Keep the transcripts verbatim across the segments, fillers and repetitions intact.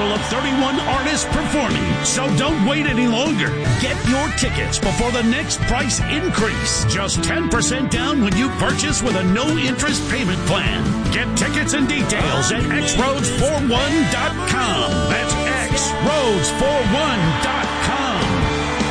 schedule of thirty-one artists performing. So don't wait any longer. Get your tickets before the next price increase. Just ten percent down when you purchase with a no-interest payment plan. Get tickets and details at x roads forty-one dot com. That's x roads forty-one dot com.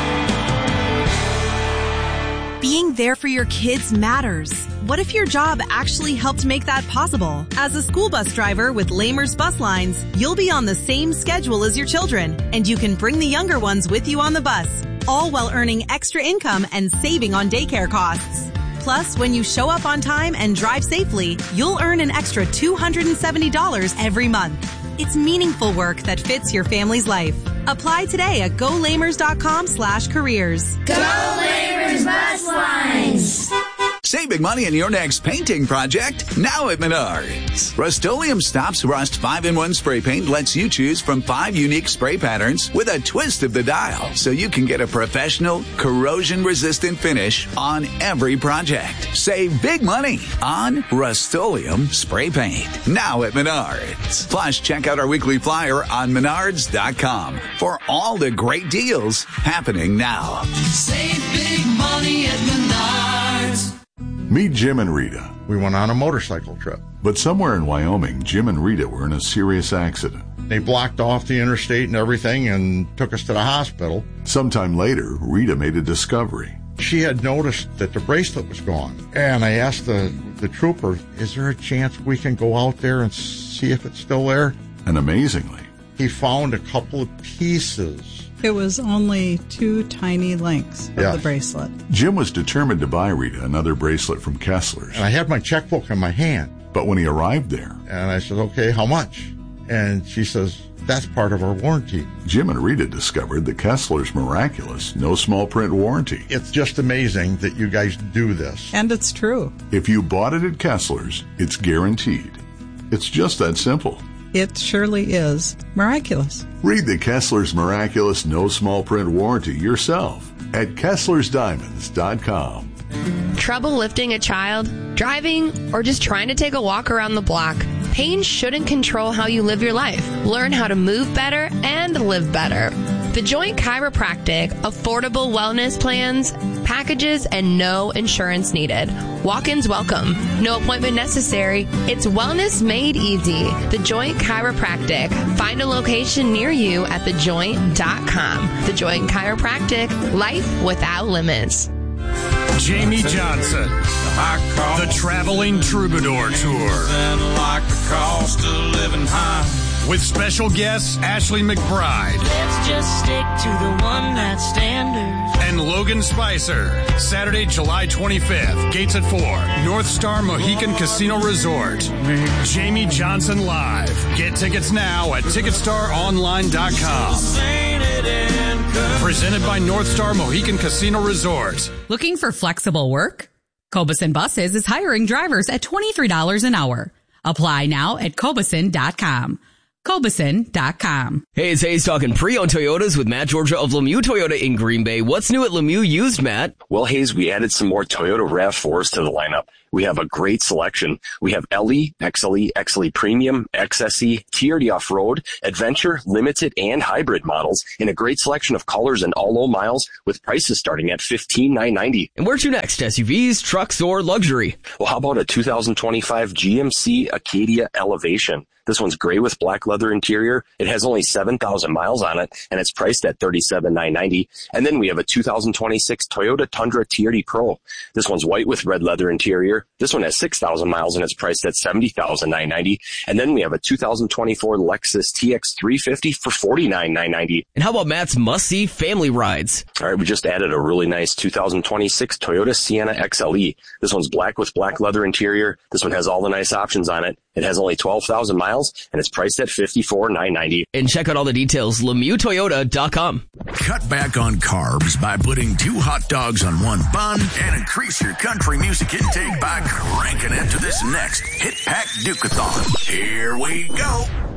Being there for your kids matters. What if your job actually helped make that possible? As a school bus driver with Lamers Bus Lines, you'll be on the same schedule as your children, and you can bring the younger ones with you on the bus, all while earning extra income and saving on daycare costs. Plus, when you show up on time and drive safely, you'll earn an extra two hundred seventy dollars every month. It's meaningful work that fits your family's life. Apply today at go lamers dot com slash careers. Go Lamers Bus Lines! Save big money in your next painting project now at Menards. Rust-Oleum Stops Rust five in one spray paint lets you choose from five unique spray patterns with a twist of the dial, so you can get a professional, corrosion-resistant finish on every project. Save big money on Rust-Oleum spray paint now at Menards. Plus, check out our weekly flyer on menards dot com for all the great deals happening now. Save big money at Menards. Meet Jim and Rita. We went on a motorcycle trip. But somewhere in Wyoming, Jim and Rita were in a serious accident. They blocked off the interstate and everything and took us to the hospital. Sometime later, Rita made a discovery. She had noticed that the bracelet was gone. And I asked the, the trooper, is there a chance we can go out there and see if it's still there? And amazingly, he found a couple of pieces. It was only two tiny links of yes. the bracelet. Jim was determined to buy Rita another bracelet from Kessler's. And I had my checkbook in my hand. But when he arrived there... And I said, okay, how much? And she says, that's part of our warranty. Jim and Rita discovered the Kessler's miraculous no small print warranty. It's just amazing that you guys do this. And it's true. If you bought it at Kessler's, it's guaranteed. It's just that simple. It surely is miraculous. Read the Kessler's Miraculous No Small Print Warranty yourself at Kesslers Diamonds dot com. Trouble lifting a child, driving, or just trying to take a walk around the block? Pain shouldn't control how you live your life. Learn how to move better and live better. The Joint Chiropractic, affordable wellness plans, packages, and no insurance needed. Walk-ins welcome. No appointment necessary. It's wellness made easy. The Joint Chiropractic. Find a location near you at the joint dot com. The Joint Chiropractic. Life without limits. Jamie Johnson, the Traveling Troubadour Tour. With special guests Ashley McBride. Let's just stick to the one night standards. And Logan Spicer. Saturday, July twenty-fifth. Gates at four. North Star Mohican Casino Resort. Jamie Johnson Live. Get tickets now at ticket star online dot com. Presented by North Star Mohican Casino Resort. Looking for flexible work? Cobeson Buses is hiring drivers at twenty-three dollars an hour. Apply now at cobeson dot com. cobeson dot com. Hey, it's Hayes talking pre-owned Toyotas with Matt Georgia of Lemieux Toyota in Green Bay. What's new at Lemieux Used, Matt? Well, Hayes, we added some more Toyota RAV fours to the lineup. We have a great selection. We have L E, X L E, X L E Premium, X S E, T R D Off-Road, Adventure, Limited, and Hybrid models in a great selection of colors and all low miles with prices starting at fifteen thousand nine hundred ninety dollars. And where to next? S U Vs, trucks, or luxury? Well, how about a two thousand twenty-five G M C Acadia Elevation? This one's gray with black leather interior. It has only seven thousand miles on it, and it's priced at thirty-seven thousand nine hundred ninety dollars. And then we have a two thousand twenty-six Toyota Tundra T R D Pro. This one's white with red leather interior. This one has six thousand miles, and it's priced at seventy thousand nine hundred ninety dollars. And then we have a two thousand twenty-four Lexus T X three fifty for forty-nine thousand nine hundred ninety dollars. And how about Matt's must-see family rides? All right, we just added a really nice two thousand twenty-six Toyota Sienna X L E. This one's black with black leather interior. This one has all the nice options on it. It has only twelve thousand miles, and it's priced at fifty-four thousand nine hundred ninety dollars. And check out all the details, Lemieux Toyota dot com. Cut back on carbs by putting two hot dogs on one bun and increase your country music intake by cranking it to this next Hit Pack Duke-a-thon. Here we go.